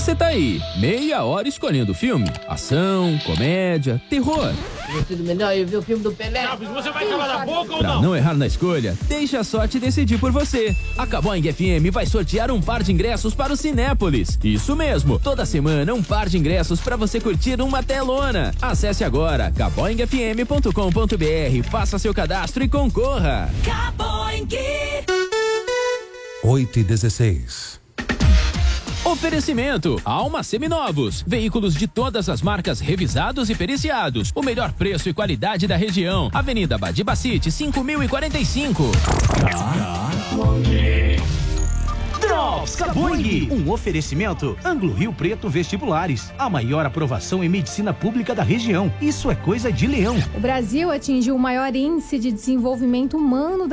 Você tá aí, meia hora escolhendo filme, ação, comédia, terror. Teria sido melhor eu ver o filme do Pelé. Você vai calar a boca ou Pra não errar na escolha, deixe a sorte decidir por você. A Caboing FM vai sortear um par de ingressos para o Cinépolis. Isso mesmo, toda semana um par de ingressos para você curtir uma telona. Acesse agora caboingfm.com.br, faça seu cadastro e concorra. Caboing. 8h16. Oferecimento: Alma Seminovos. Veículos de todas as marcas revisados e periciados. O melhor preço e qualidade da região. Avenida Badibacite, 5045. Drops Caboing, um oferecimento Anglo Rio Preto Vestibulares, a maior aprovação em medicina pública da região. Isso é coisa de leão. O Brasil atingiu o maior índice de desenvolvimento humano